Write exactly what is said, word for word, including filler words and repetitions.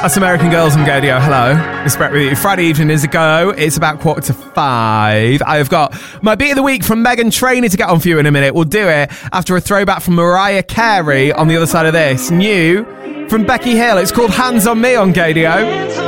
That's American Girls on Gadio. Hello. It's Brett with you. Friday evening is a go. It's about quarter to five. I've got my beat of the week from Meghan Trainor to get on for you in a minute. We'll do it after a throwback from Mariah Carey on the other side of this. New from Becky Hill. It's called Hands on Me on Gadio.